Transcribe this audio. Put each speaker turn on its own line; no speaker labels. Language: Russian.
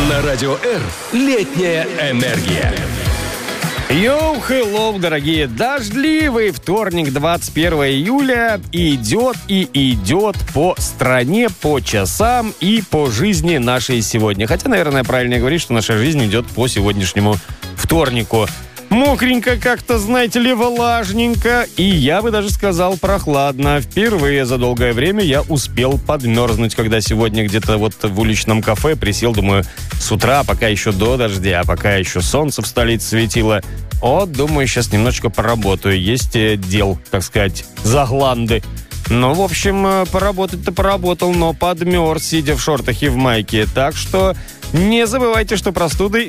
На Радио R летняя энергия.
Йоу, хеллоу, дорогие! Дождливый вторник, 21 июля, идет по стране, по часам и по жизни нашей сегодня. Хотя, наверное, правильнее говорить, что наша жизнь идет по сегодняшнему вторнику. Мокренько как-то, знаете ли, влажненько, и я бы даже сказал прохладно. Впервые за долгое время я успел подмерзнуть, когда сегодня где-то вот в уличном кафе присел, думаю, с утра, пока еще до дождя, пока еще солнце в столице светило. Думаю, сейчас немножечко поработаю. Есть дел, так сказать, загланды. Ну, в общем, поработать-то поработал, но подмерз, сидя в шортах и в майке. Так что не забывайте, что простуды